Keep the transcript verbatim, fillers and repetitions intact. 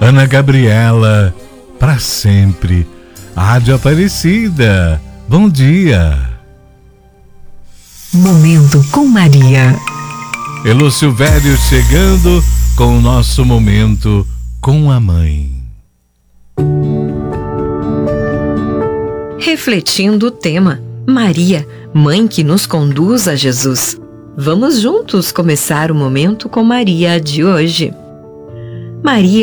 Ana Gabriela, para sempre. Rádio Aparecida, bom dia. Momento com Maria. Elô Silvério chegando com o nosso momento com a mãe. Refletindo o tema Maria, mãe que nos conduz a Jesus. Vamos juntos começar o momento com Maria de hoje. Maria